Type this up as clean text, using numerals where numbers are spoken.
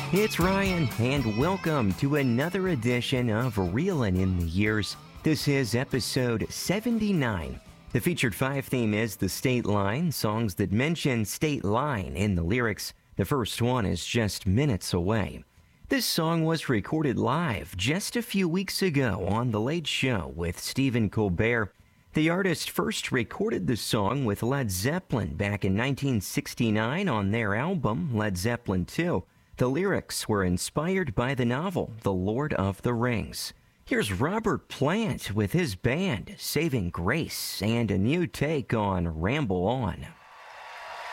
It's Ryan, and welcome to another edition of Reelin' in the Years. This is episode 79. The featured five theme is the state line, songs that mention state line in the lyrics. The first one is just minutes away. This song was recorded live just a few weeks ago on The Late Show with Stephen Colbert. The artist first recorded the song with Led Zeppelin back in 1969 on their album, Led Zeppelin II. The lyrics were inspired by the novel, The Lord of the Rings. Here's Robert Plant with his band, Saving Grace, and a new take on Ramble On.